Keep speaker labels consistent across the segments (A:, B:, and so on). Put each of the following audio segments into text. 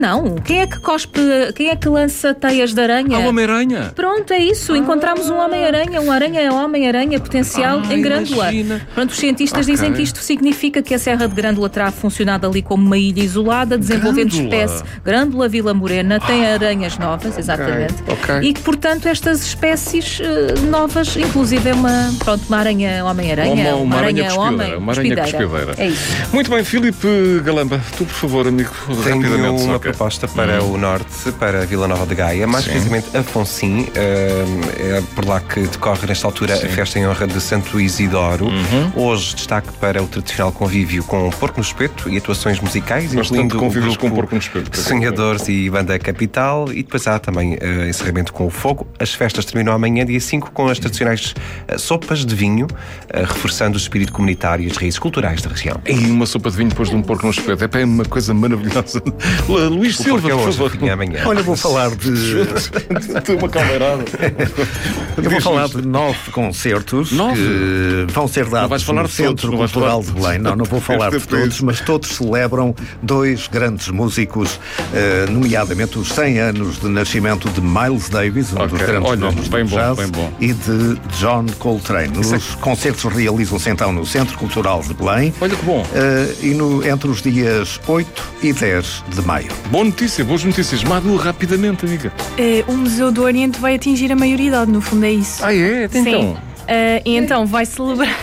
A: Não, quem é que cospe, quem é que lança teias de aranha?
B: O Homem-Aranha.
A: Pronto, é isso. Encontramos um Homem-Aranha, Homem-Aranha potencial em Grândola.
B: Imagina.
A: Pronto, os cientistas dizem que isto significa que a Serra de Grândola terá funcionado ali como uma ilha isolada, desenvolvendo espécie. Grândola, Vila Morena, tem aranhas novas, exatamente. E que, portanto, estas espécies novas, inclusive é uma aranha Homem-Aranha,
B: uma aranha
A: cuspideira. É isso.
B: Muito bem, Filipe Galamba, tu, por favor, amigo,
C: tenho
B: rapidamente.
C: uma proposta para o norte, para Vila Nova de Gaia, mais precisamente Afonsim. É por lá que decorre nesta altura a festa em honra de Santo Isidoro. Hoje destaque para o tradicional convívio com porco no espeto e atuações musicais,
B: incluindo convívios com porco no espeto.
C: Sonhadores e Banda Capital, e depois há também encerramento com o fogo. As festas terminam amanhã, dia 5, com as tradicionais sopas de vinho, reforçando o espírito comunitário e as raízes culturais da região.
B: E uma sopa de vinho depois de um porco no espeto é uma coisa maravilhosa. Luís Silva, por favor.
C: Amanhã.
D: Olha, vou falar de...
B: uma caldeirada.
D: Eu vou falar de 9 concertos que vão ser dados no Centro Cultural de Belém. Não vou falar de todos, mas todos celebram 2 grandes músicos, nomeadamente os 100 anos de nascimento de Miles Davis, um dos grandes nomes do jazz, e de John Coltrane. Os concertos realizam-se então no Centro Cultural de Belém.
B: Olha que bom.
D: Entre os dias 8 e 10 de maio.
B: Boa notícia, boas notícias. Madu, rapidamente, amiga.
E: O Museu do Oriente vai atingir a maioridade, no fundo é isso.
B: Ah, é?
E: Sim. Então vai celebrar...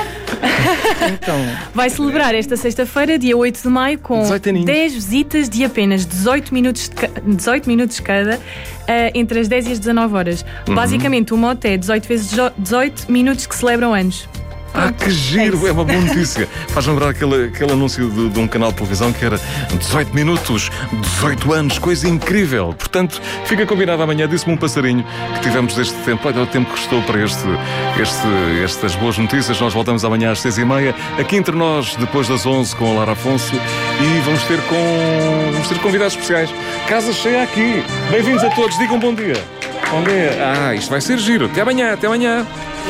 E: Vai celebrar esta sexta-feira, dia 8 de maio, com 10 visitas de apenas 18 minutos cada, entre as 10 e as 19 horas. Basicamente, o mote é 18 vezes 18 minutos que celebram anos.
B: Que giro, é uma boa notícia. Faz lembrar aquele anúncio de um canal de televisão que era 18 minutos, 18 anos, coisa incrível. Portanto, fica combinado amanhã, disse-me um passarinho que tivemos este tempo. Olha o tempo que restou para estas boas notícias. Nós voltamos amanhã às 6h30, aqui entre nós, depois das 11, com a Lara Afonso, e vamos ter convidados especiais. Casa cheia aqui. Bem-vindos a todos, digam bom dia. Bom dia. Isto vai ser giro. Até amanhã.